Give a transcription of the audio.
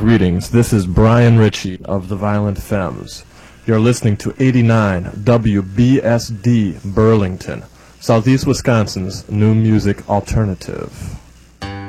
Greetings, this is Brian Ritchie of the Violent Femmes. You're listening to 89 WBSD Burlington, Southeast Wisconsin's new music alternative.